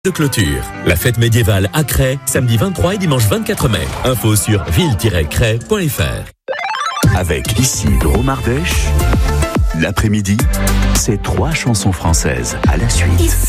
de clôture. La fête médiévale à Cray, samedi 23 et dimanche 24 mai. Info sur ville-cray.fr. Avec ici Dromardèche, l'après-midi, c'est 3 chansons françaises à la suite.